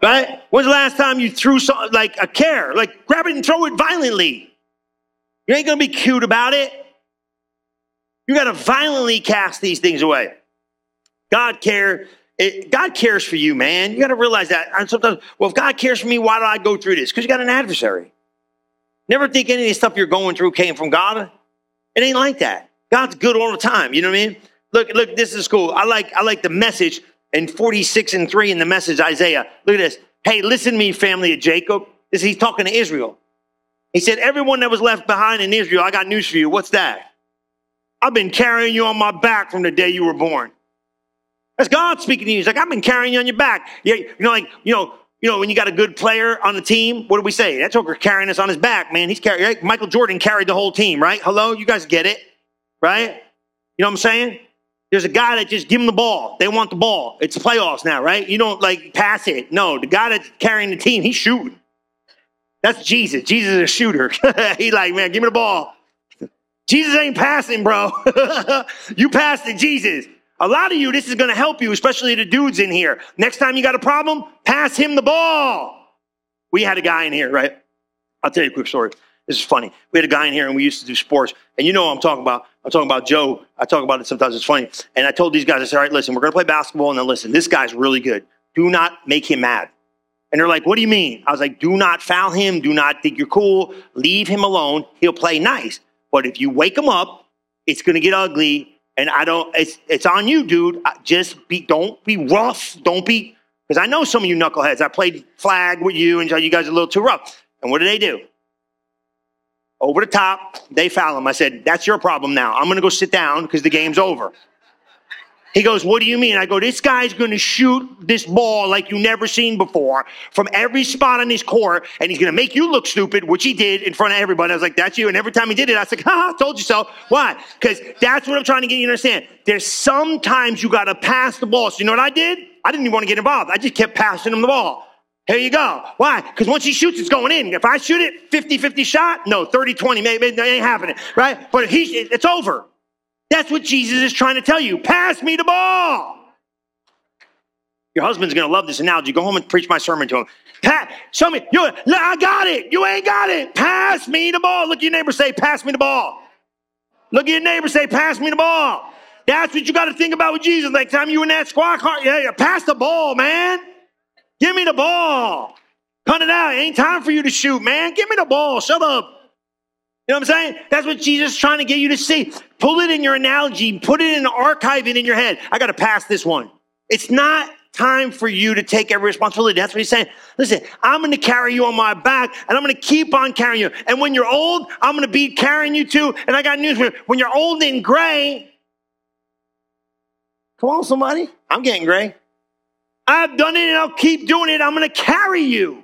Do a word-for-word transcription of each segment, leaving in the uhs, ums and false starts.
Right? When's the last time you threw something like a care? Like grab it and throw it violently. You ain't going to be cute about it. You got to violently cast these things away. God care. It, God cares for you, man. You got to realize that. And sometimes, well, if God cares for me, why do I go through this? Because you got an adversary. Never think any of the stuff you're going through came from God. It ain't like that. God's good all the time. You know what I mean? Look, look, this is cool. I like, I like the message in forty-six and three in the message, Isaiah. Look at this. Hey, listen to me, family of Jacob. This, he's talking to Israel. He said, everyone that was left behind in Israel, I got news for you. What's that? I've been carrying you on my back from the day you were born. That's God speaking to you. He's like, I've been carrying you on your back. Yeah, you know, like, you know, you know, when you got a good player on the team, what do we say? That joker carrying us on his back, man. He's carrying, right? Michael Jordan carried the whole team, right? Hello, you guys get it, right? You know what I'm saying? There's a guy that just give him the ball. They want the ball. It's playoffs now, right? You don't like pass it. No, the guy that's carrying the team, he's shooting. That's Jesus. Jesus is a shooter. He like, man, give me the ball. Jesus ain't passing, bro. You pass to Jesus. A lot of you, this is going to help you, especially the dudes in here. Next time you got a problem, pass him the ball. We had a guy in here, right? I'll tell you a quick story. This is funny. We had a guy in here and we used to do sports. And you know what I'm talking about. I'm talking about Joe. I talk about it sometimes. It's funny. And I told these guys, I said, all right, listen, we're going to play basketball. And then listen, this guy's really good. Do not make him mad. And they're like, what do you mean? I was like, do not foul him. Do not think you're cool. Leave him alone. He'll play nice. But if you wake him up, it's going to get ugly. And I don't, it's, it's on you, dude. Just be, don't be rough. Don't be, because I know some of you knuckleheads. I played flag with you and you guys are a little too rough. And what do they do? Over the top, they foul him. I said, that's your problem now. I'm going to go sit down because the game's over. He goes, what do you mean? I go, this guy's going to shoot this ball like you never seen before from every spot on his court, and he's going to make you look stupid, which he did in front of everybody. I was like, that's you. And every time he did it, I was like, ha, I told you so. Why? Because that's what I'm trying to get you to understand. There's sometimes you got to pass the ball. So you know what I did? I didn't even want to get involved. I just kept passing him the ball. Here you go. Why? Because once he shoots, it's going in. If I shoot it, fifty fifty shot, no, thirty twenty, maybe it ain't happening, right? But if he, it's over. That's what Jesus is trying to tell you. Pass me the ball. Your husband's going to love this analogy. Go home and preach my sermon to him. Pat, show me. You, I got it. You ain't got it. Pass me the ball. Look at your neighbor, say, pass me the ball. Look at your neighbor, say, pass me the ball. That's what you got to think about with Jesus. Next time you in that squad car, yeah, yeah, pass the ball, man. Give me the ball. Cut it out. It ain't time for you to shoot, man. Give me the ball. Shut up. You know what I'm saying? That's what Jesus is trying to get you to see. Pull it in your analogy. Put it in, archive it in your head. I got to pass this one. It's not time for you to take every responsibility. That's what he's saying. Listen, I'm going to carry you on my back, and I'm going to keep on carrying you. And when you're old, I'm going to be carrying you too. And I got news for you. When you're old and gray, come on, somebody. I'm getting gray. I've done it, and I'll keep doing it. I'm going to carry you.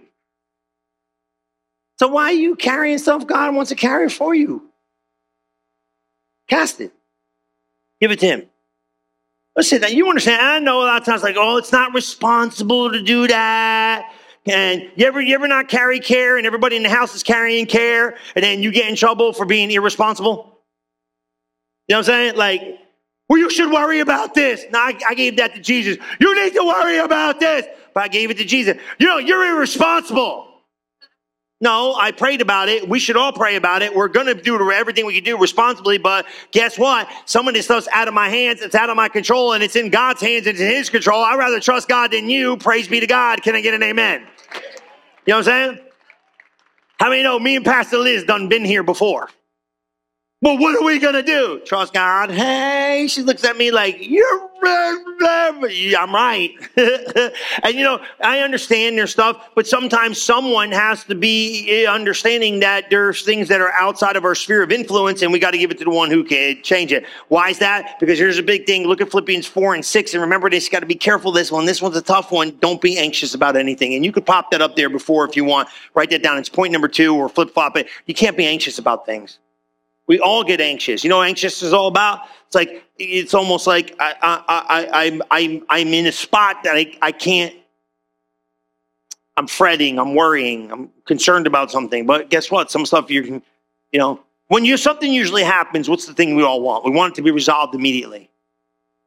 So why are you carrying stuff God wants to carry for you? Cast it. Give it to him. Listen, you understand, I know a lot of times like, oh, it's not responsible to do that. And you ever, you ever not carry care and everybody in the house is carrying care and then you get in trouble for being irresponsible? You know what I'm saying? Like, well, you should worry about this. No, I, I gave that to Jesus. You need to worry about this. But I gave it to Jesus. You know, you're irresponsible. No, I prayed about it. We should all pray about it. We're going to do everything we can do responsibly, but guess what? Some of this stuff's out of my hands. It's out of my control, and it's in God's hands. It's in his control. I'd rather trust God than you. Praise be to God. Can I get an amen? You know what I'm saying? How many know me and Pastor Liz done been here before? Well, what are we going to do? Trust God. Hey, she looks at me like, you're right. I'm right. And, you know, I understand their stuff, but sometimes someone has to be understanding that there's things that are outside of our sphere of influence, and we got to give it to the one who can change it. Why is that? Because here's a big thing. Look at Philippians four and six, and remember this, you got to be careful this one. This one's a tough one. Don't be anxious about anything. And you could pop that up there before if you want. Write that down. It's point number two, or flip-flop it. You can't be anxious about things. We all get anxious. You know what anxious is all about? It's like, it's almost like I, I, I, I, I, I'm in a spot that I, I can't, I'm fretting, I'm worrying, I'm concerned about something. But guess what? Some stuff you can, you know, when you something usually happens, what's the thing we all want? We want it to be resolved immediately.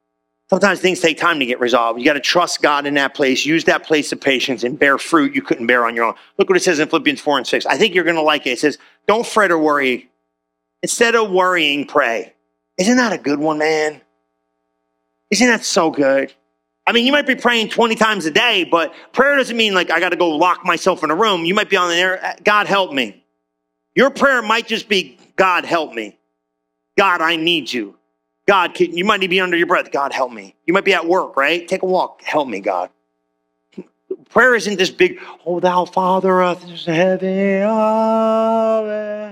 Sometimes things take time to get resolved. You got to trust God in that place. Use that place of patience and bear fruit you couldn't bear on your own. Look what it says in Philippians four and six. I think you're going to like it. It says, don't fret or worry. Instead of worrying, pray. Isn't that a good one, man? Isn't that so good? I mean, you might be praying twenty times a day, but prayer doesn't mean like I got to go lock myself in a room. You might be on there, God help me. Your prayer might just be, God help me. God, I need you. God, can, you might be under your breath. God, help me. You might be at work, right? Take a walk. Help me, God. Prayer isn't this big, oh, thou Father of heaven, Alleluia.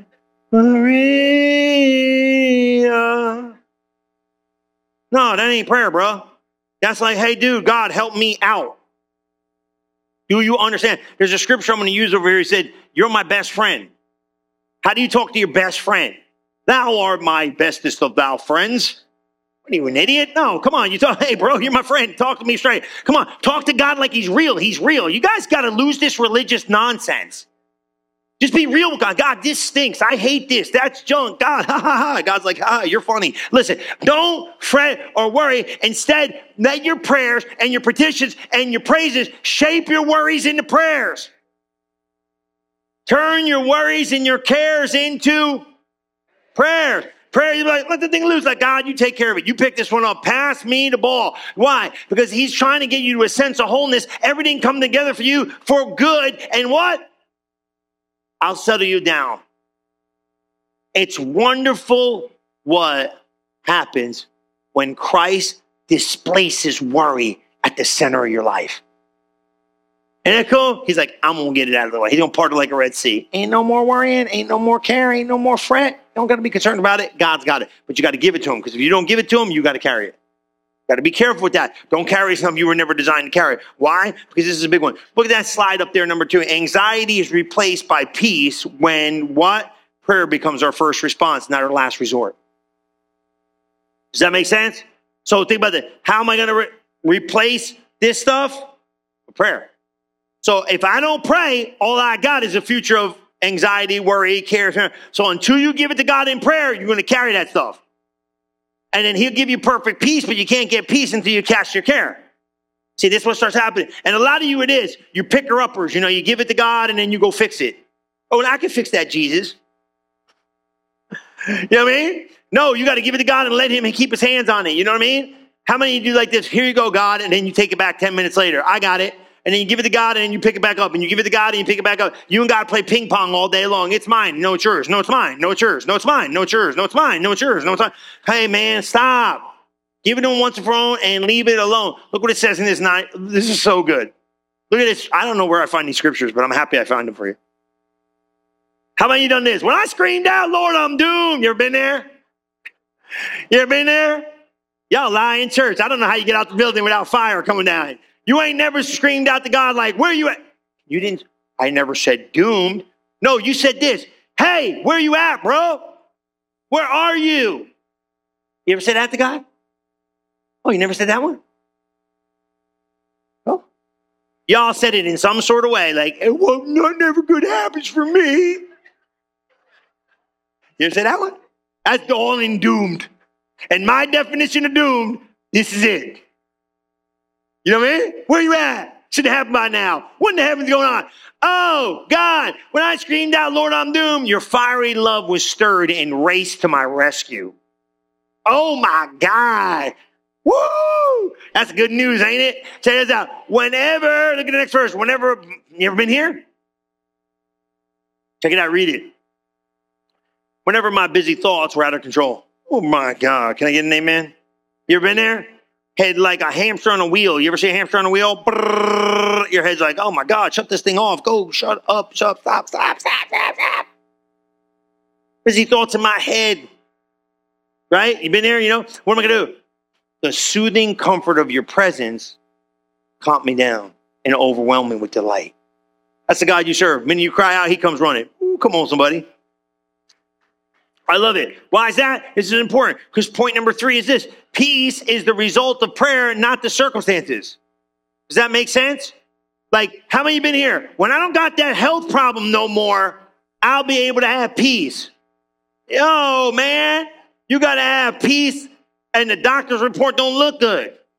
No, that ain't prayer, bro. That's like, hey, dude, God, help me out. Do you understand? There's a scripture I'm going to use over here. He said, you're my best friend. How do you talk to your best friend? Thou art my bestest of thou friends. What are you, an idiot? No, come on. You talk, hey, bro, you're my friend. Talk to me straight. Come on. Talk to God like he's real. He's real. You guys got to lose this religious nonsense. Just be real with God. God, this stinks. I hate this. That's junk. God, ha, ha, ha. God's like, ha, you're funny. Listen, don't fret or worry. Instead, let your prayers and your petitions and your praises shape your worries into prayers. Turn your worries and your cares into prayer. Prayer, you're like, let the thing loose. Like, God, you take care of it. You pick this one up. Pass me the ball. Why? Because he's trying to get you to a sense of wholeness. Everything come together for you for good. And what? I'll settle you down. It's wonderful what happens when Christ displaces worry at the center of your life. Isn't that cool? He's like, I'm going to get it out of the way. He's going to part it like a Red Sea. Ain't no more worrying. Ain't no more care. Ain't no more fret. Don't got to be concerned about it. God's got it. But you got to give it to him, because if you don't give it to him, you got to carry it. Got to be careful with that. Don't carry something you were never designed to carry. Why? Because this is a big one. Look at that slide up there, number two. Anxiety is replaced by peace when what? Prayer becomes our first response, not our last resort. Does that make sense? So think about that. How am I going to re- replace this stuff? With prayer. So if I don't pray, all I got is a future of anxiety, worry, care. So until you give it to God in prayer, you're going to carry that stuff. And then he'll give you perfect peace, but you can't get peace until you cast your care. See, this is what starts happening. And a lot of you, it is. You picker-uppers. You know, you give it to God, and then you go fix it. Oh, and I can fix that, Jesus. You know what I mean? No, you got to give it to God and let him keep his hands on it. You know what I mean? How many of you do like this? Here you go, God, and then you take it back ten minutes later. I got it. And then you give it to God, and then you pick it back up. And you give it to God, and you pick it back up. You and God play ping pong all day long. It's mine. No, it's yours. No, it's mine. No, it's yours. No, it's mine. No, it's yours. No, it's mine. No, it's yours. No, it's mine. Hey, man, stop. Give it to him once and for all and leave it alone. Look what it says in this night. This is so good. Look at this. I don't know where I find these scriptures, but I'm happy I found them for you. How about you done this? When I screamed out, Lord, I'm doomed. You ever been there? You ever been there? Y'all lie in church. I don't know how you get out the building without fire coming down. You ain't never screamed out to God like, where you at? You didn't. I never said doomed. No, you said this. Hey, where you at, bro? Where are you? You ever said that to God? Oh, you never said that one? Oh. Y'all said it in some sort of way, like, well, not never good happens for me. You ever said that one? That's all in doomed. And my definition of doomed, this is it. You know what I mean? Where you at? Should have happened by now. What in the heaven's going on? Oh, God, when I screamed out, Lord, I'm doomed, your fiery love was stirred and raced to my rescue. Oh, my God. Woo! That's good news, ain't it? Check this out. Whenever, look at the next verse. Whenever, you ever been here? Check it out. Read it. Whenever my busy thoughts were out of control. Oh, my God. Can I get an amen? You ever been there? Head like a hamster on a wheel. You ever see a hamster on a wheel? Brrr, your head's like, oh my God, shut this thing off. Go, shut up, shut, stop, stop, stop, stop, stop. Busy thoughts in my head. Right? You been there, you know? What am I going to do? The soothing comfort of your presence calm me down and overwhelm me with delight. That's the God you serve. The minute you cry out, he comes running. Ooh, come on, somebody. I love it. Why is that? This is important because point number three is this. Peace is the result of prayer, not the circumstances. Does that make sense? Like, how many of you been here? When I don't got that health problem no more, I'll be able to have peace. Yo, man, you got to have peace and the doctor's report don't look good.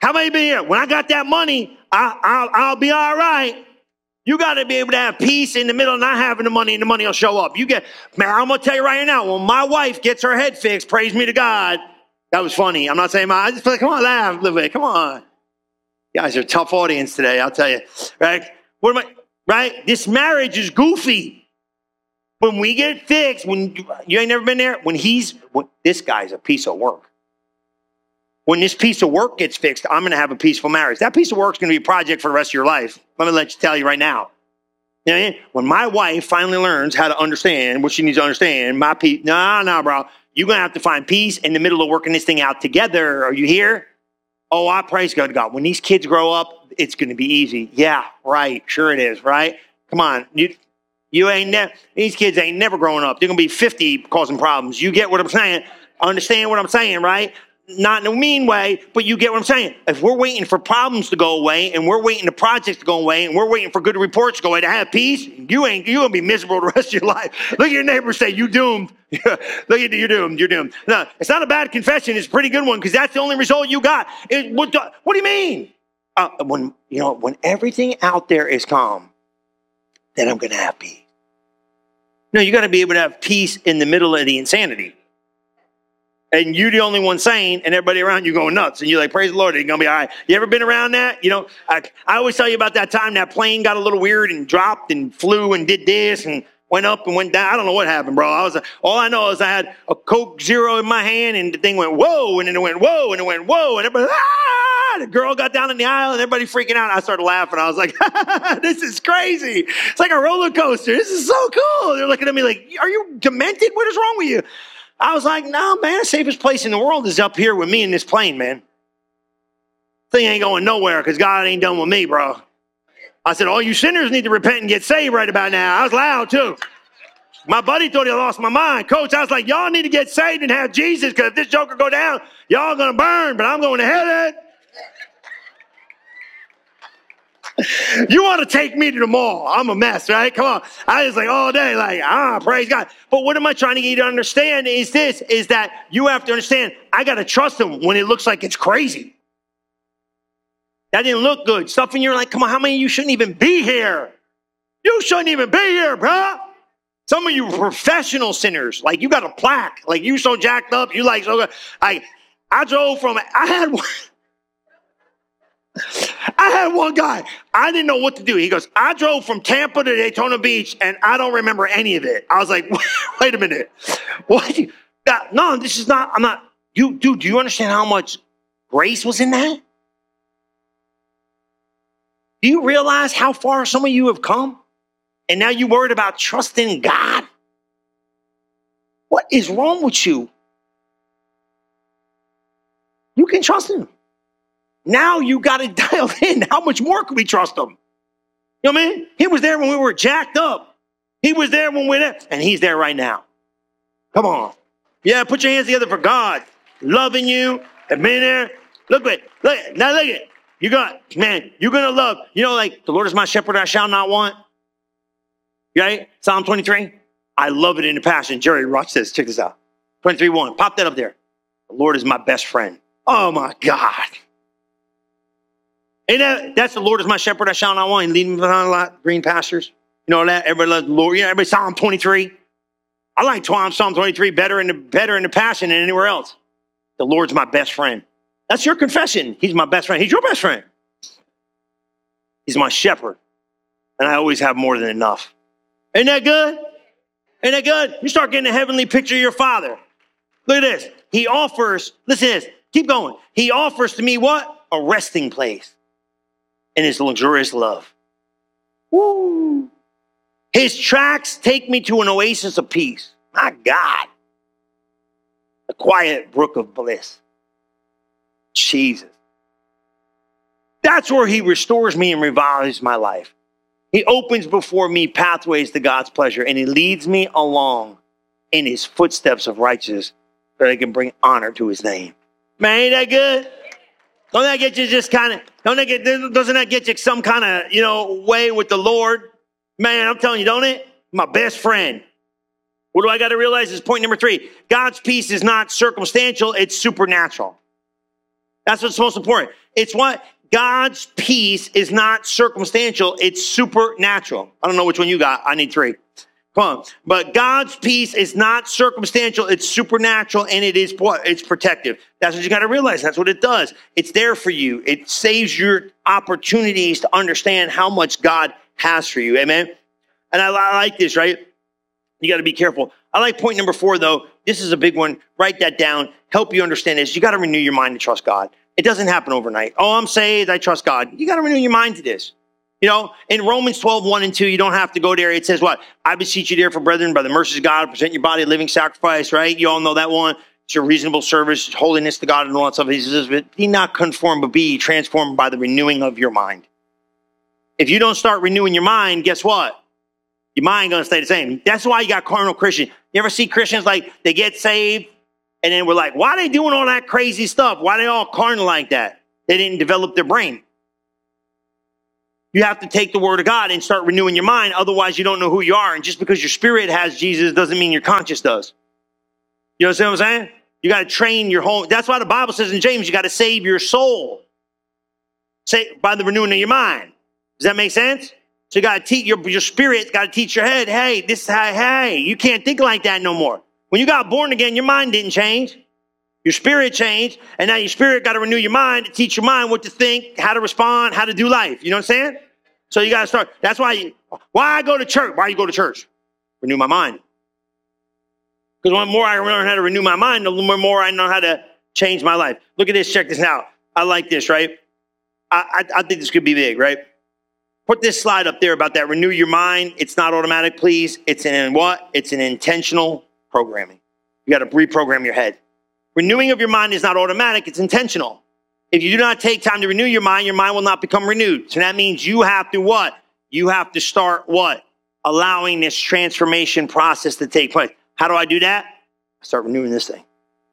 How many been here? When I got that money, I, I'll, I'll be all right. You got to be able to have peace in the middle of not having the money, and the money will show up. You get, man, I'm going to tell you right now, when my wife gets her head fixed, praise me to God. That was funny. I'm not saying my, I just feel like, come on, laugh a little bit. Come on. You guys are a tough audience today, I'll tell you. Right? What am I, right? This marriage is goofy. When we get fixed, when you, you ain't never been there, when he's, when, this guy's a piece of work. When this piece of work gets fixed, I'm going to have a peaceful marriage. That piece of work is going to be a project for the rest of your life. Let me let you tell you right now. You know what I mean? When my wife finally learns how to understand what she needs to understand, my peace, no, no, bro. You're going to have to find peace in the middle of working this thing out together. Are you here? Oh, I praise God, God. When these kids grow up, it's going to be easy. Yeah, right. Sure it is, right? Come on. You, you ain't never, these kids ain't never growing up. They're going to be fifty causing problems. You get what I'm saying? Understand what I'm saying, right? Not in a mean way, but you get what I'm saying. If we're waiting for problems to go away, and we're waiting for projects to go away, and we're waiting for good reports to go away to have peace, you ain't, you're going to be miserable the rest of your life. Look at your neighbor and say, you doomed. Look at you, you're doomed, you're doomed. No, it's not a bad confession. It's a pretty good one, because that's the only result you got. It, what, what do you mean? Uh, when, you know, when everything out there is calm, then I'm going to have peace. No, you got to be able to have peace in the middle of the insanity. And you're the only one sane, and everybody around you going nuts. And you're like, praise the Lord, it's going to be all right. You ever been around that? You know, I, I always tell you about that time that plane got a little weird and dropped and flew and did this and went up and went down. I don't know what happened, bro. I was all I know is I had a Coke Zero in my hand, and the thing went, whoa, and then it went, whoa, and it went, whoa, and everybody, ah! The girl got down in the aisle, and everybody freaking out. I started laughing. I was like, this is crazy. It's like a roller coaster. This is so cool. They're looking at me like, are you demented? What is wrong with you? I was like, no, man, the safest place in the world is up here with me in this plane, man. Thing ain't going nowhere because God ain't done with me, bro. I said, all you sinners need to repent and get saved right about now. I was loud, too. My buddy thought he lost my mind. Coach, I was like, y'all need to get saved and have Jesus, because if this joker go down, y'all going to burn, but I'm going to heaven. You want to take me to the mall. I'm a mess, right? Come on. I was like all day, like, ah, praise God. But what am I trying to get you to understand is this, is that you have to understand, I got to trust him when it looks like it's crazy. That didn't look good. Stuff in you're like, come on, how many of you shouldn't even be here? You shouldn't even be here, bro. Some of you professional sinners, like you got a plaque, like you so jacked up, you like so good. I, I drove from, I had one. I had one guy, I didn't know what to do. He goes, I drove from Tampa to Daytona Beach, and I don't remember any of it. I was like, wait a minute. What? No, this is not, I'm not, you, dude, do you understand how much grace was in that? Do you realize how far some of you have come? And now you're worried about trusting God? What is wrong with you? You can trust him. Now you got it dialed in. How much more can we trust him? You know what I mean? He was there when we were jacked up. He was there when we were there. And he's there right now. Come on. Yeah, put your hands together for God. Loving you. And being there. Look at it. Look at it. Now look at it. You got, man, you're going to love. You know, like, the Lord is my shepherd, I shall not want. Right? Psalm twenty-three. I love it in the Passion. Jerry, watch this. Check this out. twenty-three one. Pop that up there. The Lord is my best friend. Oh, my God. Ain't that, that's the Lord is my shepherd, I shall not want. He lead me behind a lot of green pastures. You know that? Everybody loves the Lord. You know, everybody Psalm twenty-three. I like Psalm twenty-three better in the better in the Passion than anywhere else. The Lord's my best friend. That's your confession. He's my best friend. He's your best friend. He's my shepherd. And I always have more than enough. Ain't that good? Ain't that good? You start getting a heavenly picture of your Father. Look at this. He offers, listen to this. Keep going. He offers to me what? A resting place in his luxurious love. Woo. His tracks take me to an oasis of peace. My God. A quiet brook of bliss. Jesus. That's where he restores me and revives my life. He opens before me pathways to God's pleasure, and he leads me along in his footsteps of righteousness so that I can bring honor to his name. Man, ain't that good? Don't that get you just kind of, don't that get, doesn't that get you some kind of, you know, way with the Lord? Man, I'm telling you, don't it? My best friend. What do I got to realize is point number three. God's peace is not circumstantial, it's supernatural. That's what's most important. It's what? God's peace is not circumstantial. It's supernatural. I don't know which one you got. I need three. Come on. But God's peace is not circumstantial. It's supernatural, and it is what? It's protective. That's what you got to realize. That's what it does. It's there for you. It saves your opportunities to understand how much God has for you. Amen? And I, I like this, right? You got to be careful. I like point number four, though. This is a big one. Write that down. Help you understand this. You got to renew your mind to trust God. It doesn't happen overnight. Oh, I'm saved. I trust God. You got to renew your mind to this. You know, in Romans twelve, one and two, you don't have to go there. It says what? I beseech you, therefore, brethren, by the mercies of God, present your body a living sacrifice, right? You all know that one. It's your reasonable service, holiness to God, and all that stuff. He says, be not conformed, but be transformed by the renewing of your mind. If you don't start renewing your mind, guess what? Your mind going to stay the same. That's why you got carnal Christians. You ever see Christians like they get saved, and then we're like, why are they doing all that crazy stuff? Why are they all carnal like that? They didn't develop their brain. You have to take the word of God and start renewing your mind. Otherwise, you don't know who you are. And just because your spirit has Jesus doesn't mean your conscience does. You know what I'm saying? You got to train your whole. That's why the Bible says in James, you got to save your soul. Say by the renewing of your mind. Does that make sense? So you got to teach your, your spirit, got to teach your head, hey, this is how, hey, you can't think like that no more. When you got born again, your mind didn't change. Your spirit changed, and now your spirit got to renew your mind to teach your mind what to think, how to respond, how to do life. You know what I'm saying? So you got to start. That's why you, why I go to church. Why you go to church? Renew my mind. Because the more I learn how to renew my mind, the more I know how to change my life. Look at this. Check this out. I like this, right? I, I, I think this could be big, right? Put this slide up there about that. Renew your mind. It's not automatic, please. It's an what? It's an intentional programming. You got to reprogram your head. Renewing of your mind is not automatic. It's intentional. If you do not take time to renew your mind, your mind will not become renewed. So that means you have to what? You have to start what? Allowing this transformation process to take place. How do I do that? I start renewing this thing.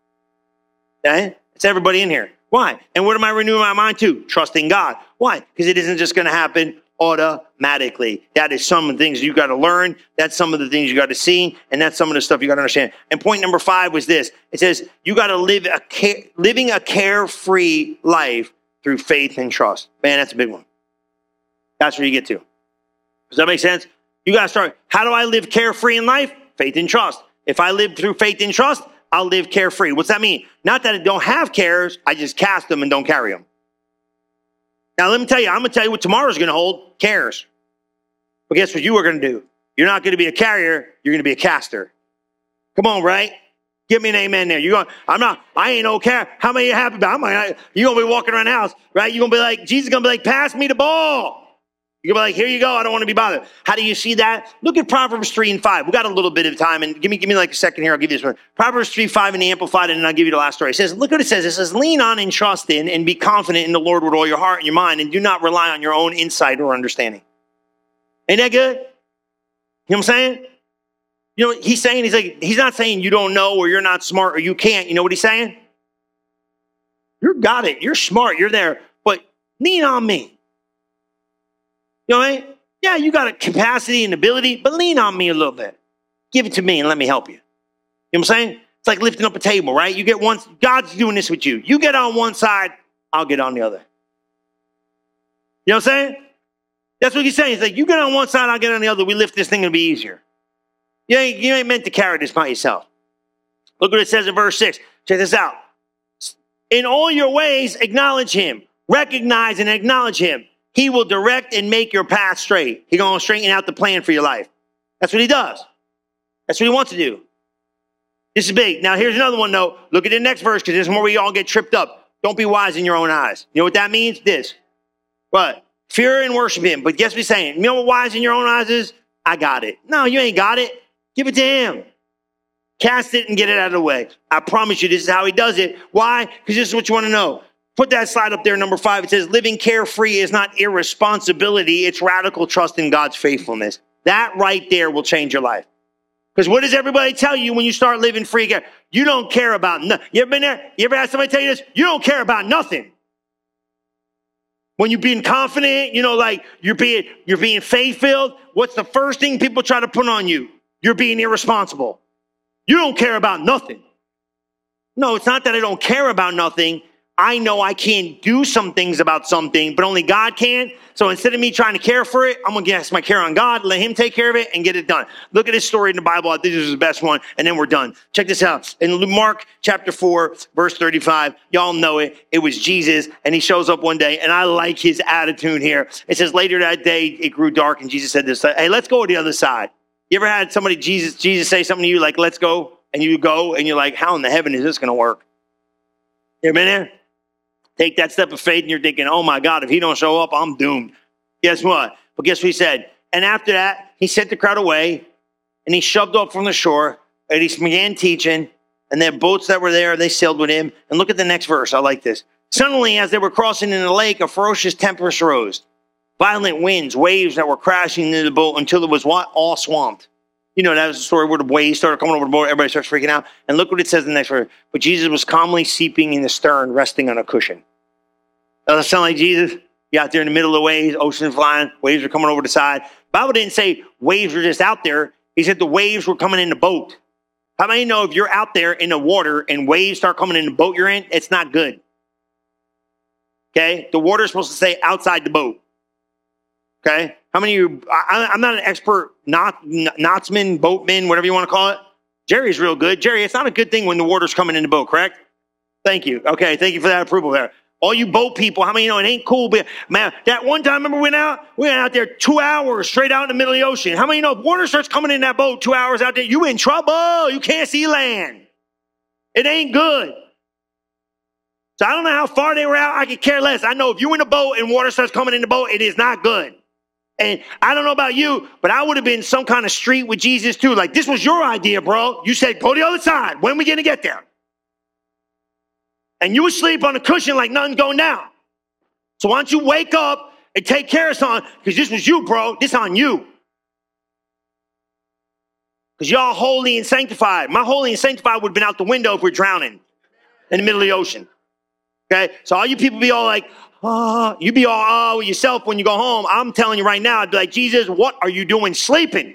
Okay? It's everybody in here. Why? And what am I renewing my mind to? Trusting God. Why? Because it isn't just going to happen automatically. That is some of the things you got to learn. That's some of the things you got to see. And that's some of the stuff you got to understand. And point number five was this. It says you got to live a care, living a carefree life through faith and trust. Man, that's a big one. That's where you get to. Does that make sense? You got to start. How do I live carefree in life? Faith and trust. If I live through faith and trust, I'll live carefree. What's that mean? Not that I don't have cares. I just cast them and don't carry them. Now, let me tell you, I'm going to tell you what tomorrow's going to hold, cares. But guess what you are going to do? You're not going to be a carrier. You're going to be a caster. Come on, right? Give me an amen there. You're going, I'm not, I ain't no care. How many are you happy about? I'm like, you're going to be walking around the house, right? You're going to be like, Jesus is going to be like, pass me the ball. You're going to be like, here you go. I don't want to be bothered. How do you see that? Look at Proverbs three and five. We got a little bit of time, and give me, give me like a second here. I'll give you this one. Proverbs three, five in the Amplified, and then I'll give you the last story. It says, look what it says. It says, lean on and trust in and be confident in the Lord with all your heart and your mind, and do not rely on your own insight or understanding. Ain't that good? You know what I'm saying? You know, he's saying, he's like, he's not saying you don't know or you're not smart or you can't. You know what he's saying? You got it. You're smart. You're there. But lean on me. You know what I mean? Yeah, you got a capacity and ability, but lean on me a little bit. Give it to me and let me help you. You know what I'm saying? It's like lifting up a table, right? You get one, God's doing this with you. You get on one side, I'll get on the other. You know what I'm saying? That's what he's saying. He's like, you get on one side, I'll get on the other. We lift this thing, it'll be easier. You ain't, you ain't meant to carry this by yourself. Look what it says in verse six. Check this out. In all your ways, acknowledge him. Recognize and acknowledge him. He will direct and make your path straight. He's going to straighten out the plan for your life. That's what he does. That's what he wants to do. This is big. Now, here's another one, though. Look at the next verse, because this is where we all get tripped up. Don't be wise in your own eyes. You know what that means? This. What? Fear and worship him. But guess what he's saying? You know what wise in your own eyes is? I got it. No, you ain't got it. Give it to him. Cast it and get it out of the way. I promise you, this is how he does it. Why? Because this is what you want to know. Put that slide up there, number five. It says, living carefree is not irresponsibility. It's radical trust in God's faithfulness. That right there will change your life. Because what does everybody tell you when you start living free? You don't care about nothing. You ever been there? You ever had somebody tell you this? You don't care about nothing. When you're being confident, you know, like you're being, you're being faith-filled, what's the first thing people try to put on you? You're being irresponsible. You don't care about nothing. No, it's not that I don't care about nothing. I know I can't do some things about something, but only God can. So instead of me trying to care for it, I'm going to cast my care on God, let him take care of it and get it done. Look at this story in the Bible. I think this is the best one. And then we're done. Check this out. In Mark chapter four, verse thirty-five, y'all know it. It was Jesus, and he shows up one day, and I like his attitude here. It says, later that day, it grew dark, and Jesus said this, hey, let's go to the other side. You ever had somebody, Jesus, Jesus say something to you like, let's go, and you go, and you're like, how in the heaven is this going to work? You ever been there? Take that step of faith and you're thinking, oh my God, if he don't show up, I'm doomed. Guess what? But guess what he said? And after that, he sent the crowd away and he shoved off from the shore and he began teaching, and their boats that were there, they sailed with him. And look at the next verse. I like this. Suddenly, as they were crossing in the lake, a ferocious tempest arose. Violent winds, waves that were crashing into the boat until it was what? All swamped. You know, that was the story where the waves started coming over the boat. Everybody starts freaking out. And look what it says in the next verse. But Jesus was calmly sleeping in the stern, resting on a cushion. Does that sound like Jesus? You out there in the middle of the waves, ocean flying, waves are coming over the side. Bible didn't say waves were just out there. He said the waves were coming in the boat. How many know if you're out there in the water and waves start coming in the boat you're in, it's not good. Okay? The water is supposed to stay outside the boat. Okay? How many of you, I, I'm not an expert knot, knotsman, boatman, whatever you want to call it. Jerry's real good. Jerry, it's not a good thing when the water's coming in the boat, correct? Thank you. Okay, thank you for that approval there. All you boat people, how many you know it ain't cool? But man, that one time, remember we went out? We went out there two hours straight out in the middle of the ocean. How many you know if water starts coming in that boat two hours out there, you in trouble. You can't see land. It ain't good. So I don't know how far they were out. I could care less. I know if you in a boat and water starts coming in the boat, it is not good. And I don't know about you, but I would have been some kind of street with Jesus too. Like, this was your idea, bro. You said, go the other side. When are we going to get there? And you would sleep on a cushion like nothing's going down. So why don't you wake up and take care of something? Because this was you, bro. This on you. Because y'all holy and sanctified. My holy and sanctified would have been out the window if we're drowning in the middle of the ocean. Okay? So all you people be all like, oh, you be all oh with yourself when you go home. I'm telling you right now, I'd be like, Jesus, what are you doing sleeping?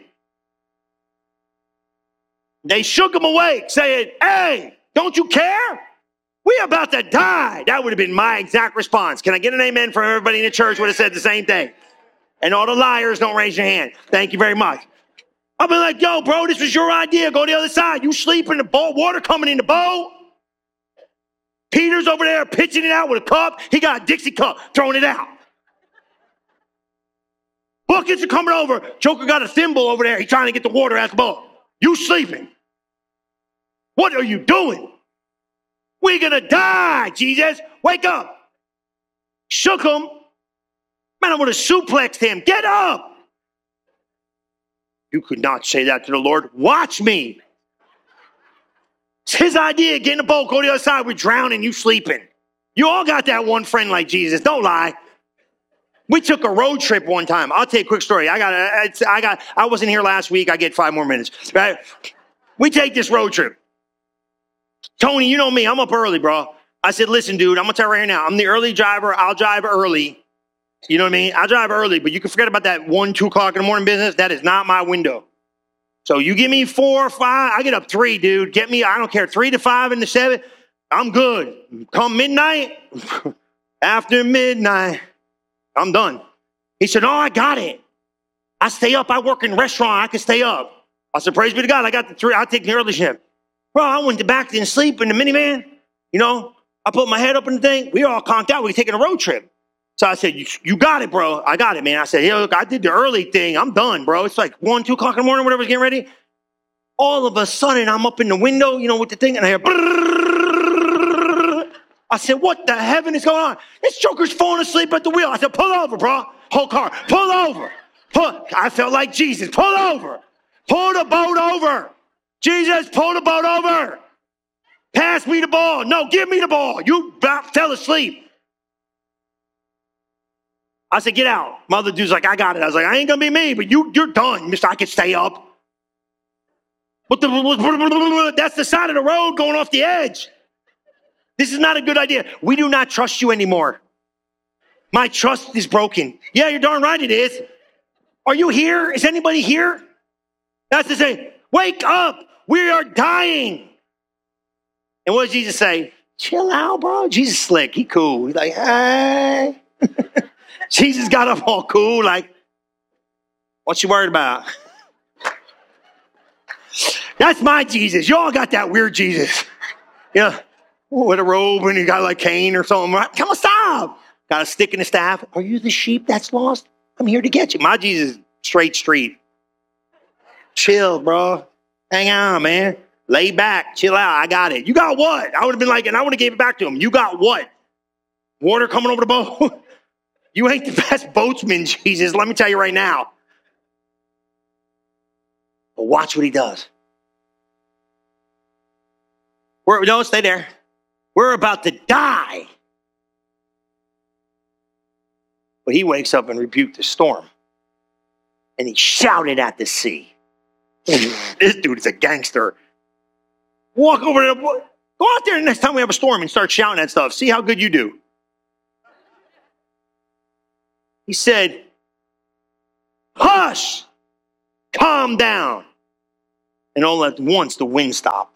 They shook him awake, saying, hey, don't you care? We about to die. That would have been my exact response. Can I get an amen from everybody in the church would have said the same thing? And all the liars, don't raise your hand. Thank you very much. I'll be like, yo, bro, this was your idea. Go to the other side. You sleep in the boat, water coming in the boat. Peter's over there pitching it out with a cup. He got a Dixie cup, throwing it out. Buckets are coming over. Joker got a thimble over there. He's trying to get the water out the boat. You sleeping. What are you doing? We're going to die, Jesus. Wake up. Shook him. Man, I would have suplexed him. Get up. You could not say that to the Lord. Watch me. It's his idea. Get in the boat. Go to the other side. We're drowning. You sleeping. You all got that one friend like Jesus. Don't lie. We took a road trip one time. I'll tell you a quick story. I got, I got, I wasn't here last week. I get five more minutes. Right? We take this road trip. Tony, you know me. I'm up early, bro. I said, listen, dude, I'm going to tell you right here now. I'm the early driver. I'll drive early. You know what I mean? I'll drive early, but you can forget about that one, two o'clock in the morning business. That is not my window. So you give me four or five. I get up three, dude. Get me, I don't care, three to five and the seven. I'm good. Come midnight, after midnight, I'm done. He said, oh, I got it. I stay up. I work in a restaurant. I can stay up. I said, praise be to God. I got the three. I'll take the early shift. Bro, I went to back and sleep in the minivan. You know, I put my head up in the thing. We were all conked out. We were taking a road trip. So I said, you, you got it, bro. I got it, man. I said, hey, look, I did the early thing. I'm done, bro. It's like one, two o'clock in the morning, whatever's getting ready. All of a sudden, I'm up in the window, you know, with the thing, and I hear, brrrr. I said, what the heaven is going on? This joker's falling asleep at the wheel. I said, pull over, bro. Whole car, pull over. Pull. I felt like Jesus. Pull over. Pull the boat over. Jesus, pull the boat over. Pass me the ball. No, give me the ball. You fell asleep. I said, get out. My other dude's like, I got it. I was like, I ain't going to be me, but you, you're done, mister. I can stay up. But the, that's the side of the road going off the edge. This is not a good idea. We do not trust you anymore. My trust is broken. Yeah, you're darn right it is. Are you here? Is anybody here? That's to say, wake up. We are dying. And what does Jesus say? chill out, bro. Jesus slick. He cool. He's like, hey. Jesus got up all cool, like, what you worried about? That's my Jesus. Y'all got that weird Jesus. Yeah, with a robe and you got like cane or something. Right? Come on, stop. Got a stick and a staff. Are you the sheep that's lost? I'm here to get you. My Jesus, straight street. Chill, bro. Hang on, man. Lay back. Chill out. I got it. You got what? I would have been like, and I would have gave it back to him. You got what? Water coming over the boat? You ain't the best boatsman, Jesus. Let me tell you right now. But watch what he does. We're, don't stay there. We're about to die. But he wakes up and rebuked the storm. And he shouted at the sea. This dude is a gangster. Walk over to the, go out there the next time we have a storm and start shouting at stuff. See how good you do. He said, hush, calm down. And all at once the wind stopped.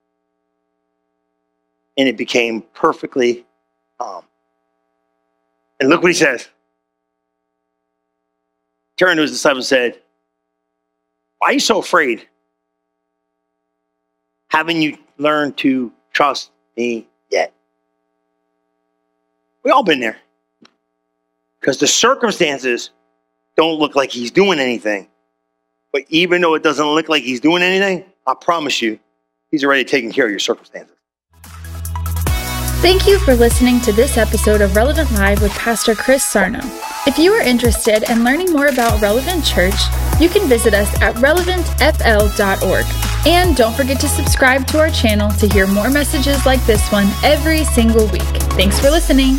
And it became perfectly calm. And look what he says. Turned to his disciples and said, why are you so afraid? Haven't you learned to trust me yet? We all been there. Because the circumstances don't look like he's doing anything. But even though it doesn't look like he's doing anything, I promise you, he's already taking care of your circumstances. Thank you for listening to this episode of Relevant Live with Pastor Chris Sarno. If you are interested in learning more about Relevant Church, you can visit us at relevant f l dot org. And don't forget to subscribe to our channel to hear more messages like this one every single week. Thanks for listening.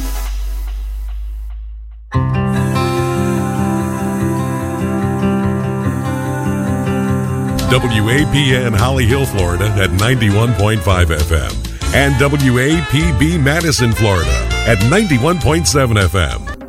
W A P N Holly Hill, Florida at ninety-one point five F M and W A P B Madison, Florida at ninety-one point seven F M.